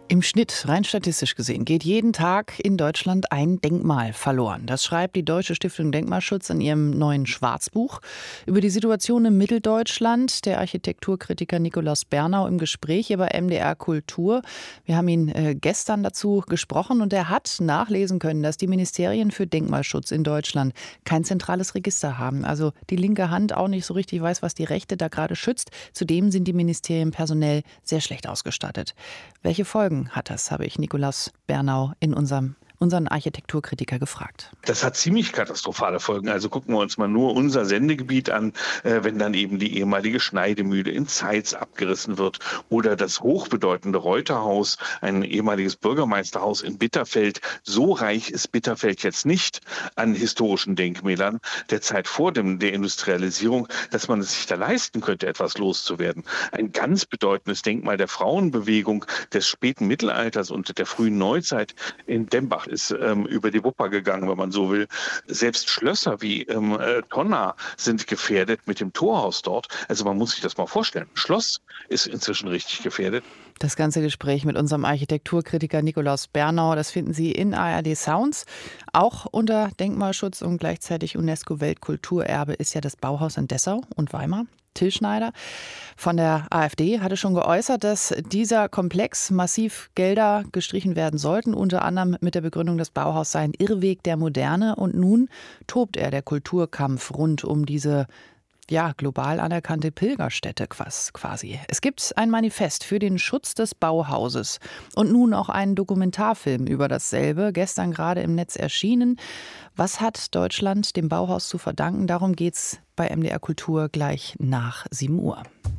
Im Schnitt, rein statistisch gesehen, geht jeden Tag in Deutschland ein Denkmal verloren. Das schreibt die Deutsche Stiftung Denkmalschutz in ihrem neuen Schwarzbuch über die Situation in Mitteldeutschland. Der Architekturkritiker Nikolaus Bernau im Gespräch hier bei MDR Kultur. Wir haben ihn gestern dazu gesprochen und er hat nachlesen können, dass die Ministerien für Denkmalschutz in Deutschland kein zentrales Register haben. Also die linke Hand auch nicht so richtig weiß, was die rechte da gerade schützt. Zudem sind die Ministerien personell sehr schlecht ausgestattet. Welche Folgen hat das, habe ich Nikolaus Bernau in unseren Architekturkritiker gefragt. Das hat ziemlich katastrophale Folgen. Also gucken wir uns mal nur unser Sendegebiet an, wenn dann eben die ehemalige Schneidemühle in Zeitz abgerissen wird oder das hochbedeutende Reuterhaus, ein ehemaliges Bürgermeisterhaus in Bitterfeld. So reich ist Bitterfeld jetzt nicht an historischen Denkmälern der Zeit vor der Industrialisierung, dass man es sich da leisten könnte, etwas loszuwerden. Ein ganz bedeutendes Denkmal der Frauenbewegung des späten Mittelalters und der frühen Neuzeit in Dembach ist über die Wupper gegangen, wenn man so will. Selbst Schlösser wie Tonna sind gefährdet mit dem Torhaus dort. Also man muss sich das mal vorstellen. Ein Schloss ist inzwischen richtig gefährdet. Das ganze Gespräch mit unserem Architekturkritiker Nikolaus Bernau, das finden Sie in ARD Sounds. Auch unter Denkmalschutz und gleichzeitig UNESCO-Weltkulturerbe ist ja das Bauhaus in Dessau und Weimar. Till Schneider von der AfD hatte schon geäußert, dass dieser Komplex massiv Gelder gestrichen werden sollten, unter anderem mit der Begründung, das Bauhaus sei ein Irrweg der Moderne. Und nun tobt der Kulturkampf rund um diese global anerkannte Pilgerstätte quasi. Es gibt ein Manifest für den Schutz des Bauhauses und nun auch einen Dokumentarfilm über dasselbe, gestern gerade im Netz erschienen. Was hat Deutschland dem Bauhaus zu verdanken? Darum geht's bei MDR Kultur gleich nach 7 Uhr.